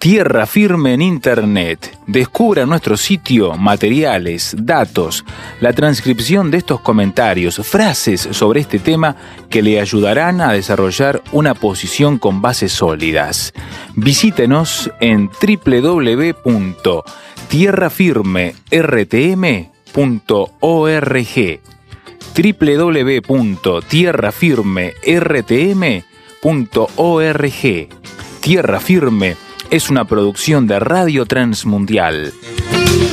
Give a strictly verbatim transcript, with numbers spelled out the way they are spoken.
Tierra Firme en Internet. Descubra nuestro sitio, materiales, datos, la transcripción de estos comentarios, frases sobre este tema que le ayudarán a desarrollar una posición con bases sólidas. Visítenos en doble u doble u doble u punto tierra firme r t m punto org. doble u doble u doble u punto tierra firme r t m punto org. Tierra Firme es una producción de Radio Transmundial.